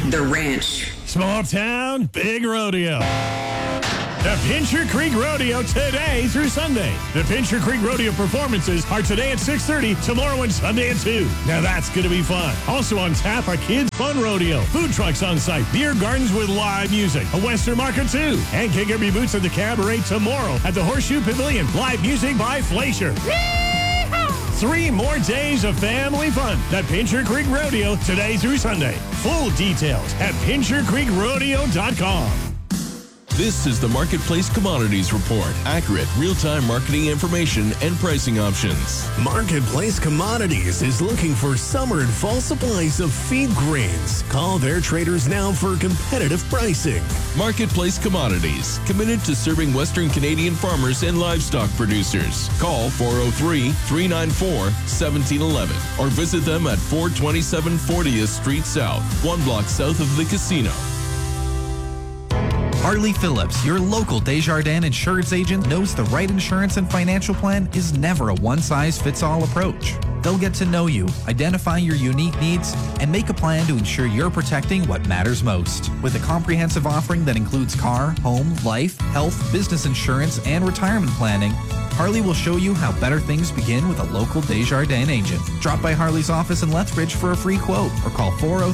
The Ranch. Small town, big rodeo. The Pincher Creek Rodeo today through Sunday. The Pincher Creek Rodeo performances are today at 6:30, tomorrow and Sunday at 2. Now that's going to be fun. Also on tap, a kids' fun rodeo. Food trucks on site, beer gardens with live music, a Western market too. And kick every boots at the Cabaret tomorrow at the Horseshoe Pavilion. Live music by Fleischer. 3 more days of family fun. The Pincher Creek Rodeo today through Sunday. Full details at PincherCreekRodeo.com. This is the Marketplace Commodities Report. Accurate, real-time marketing information and pricing options. Marketplace Commodities is looking for summer and fall supplies of feed grains. Call their traders now for competitive pricing. Marketplace Commodities, committed to serving Western Canadian farmers and livestock producers. Call 403-394-1711 or visit them at 427 40th Street South, 1 block south of the casino. Harley Phillips, your local Desjardins insurance agent, knows the right insurance and financial plan is never a one-size-fits-all approach. They'll get to know you, identify your unique needs, and make a plan to ensure you're protecting what matters most. With a comprehensive offering that includes car, home, life, health, business insurance, and retirement planning, Harley will show you how better things begin with a local Desjardins agent. Drop by Harley's office in Lethbridge for a free quote or call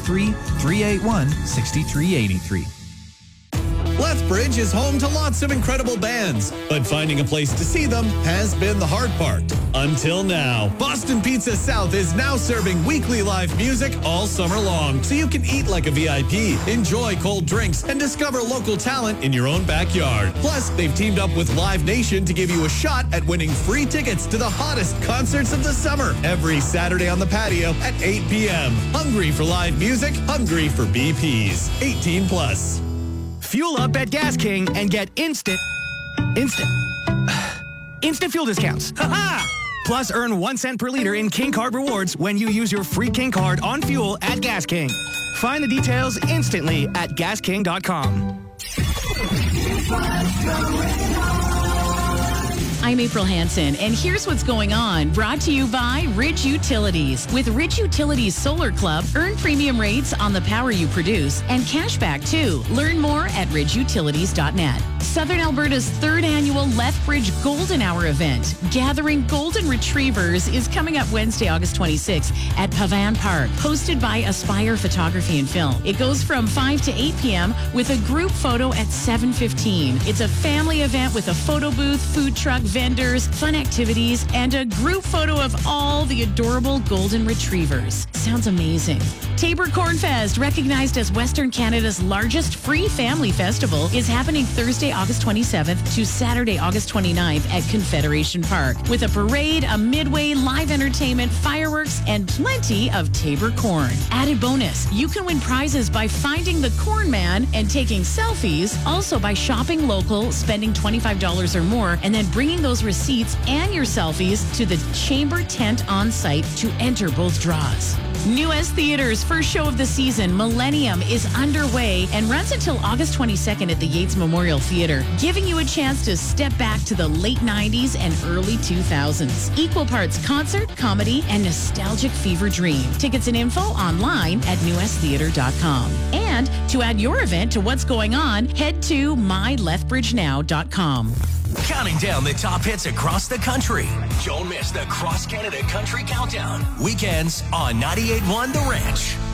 403-381-6383. Lethbridge is home to lots of incredible bands, but finding a place to see them has been the hard part. Until now. Boston Pizza South is now serving weekly live music all summer long, so you can eat like a VIP, enjoy cold drinks, and discover local talent in your own backyard. Plus, they've teamed up with Live Nation to give you a shot at winning free tickets to the hottest concerts of the summer every Saturday on the patio at 8 p.m. Hungry for live music? Hungry for BPs. 18 plus. Fuel up at Gas King and get instant fuel discounts. Ha-ha! Plus, earn 1 cent per liter in King Card rewards when you use your free King Card on fuel at Gas King. Find the details instantly at gasking.com. I'm April Hansen, and here's what's going on. Brought to you by Ridge Utilities. With Ridge Utilities Solar Club, earn premium rates on the power you produce and cash back too. Learn more at ridgeutilities.net. Southern Alberta's 3rd annual Lethbridge Golden Hour event, Gathering Golden Retrievers, is coming up Wednesday, August 26th at Pavan Park, hosted by Aspire Photography and Film. It goes from 5 to 8 p.m. with a group photo at 7:15. It's a family event with a photo booth, food truck, vendors, fun activities, and a group photo of all the adorable golden retrievers. Sounds amazing. Tabor Corn Fest, recognized as Western Canada's largest free family festival, is happening Thursday, August 27th to Saturday, August 29th at Confederation Park, with a parade, a midway, live entertainment, fireworks, and plenty of Tabor corn. Added bonus, you can win prizes by finding the corn man and taking selfies, also by shopping local, spending $25 or more, and then bringing those receipts and your selfies to the Chamber tent on site to enter both draws. New S Theater's first show of the season, Millennium, is underway and runs until August 22nd at the Yates Memorial Theater, giving you a chance to step back to the late 90s and early 2000s. Equal parts concert, comedy, and nostalgic fever dream. Tickets and info online at newstheater.com. And to add your event to what's going on, head to mylethbridgenow.com. Counting down the top hits across the country. Don't miss the Cross Canada Country Countdown. Weekends on 98.1 The Ranch.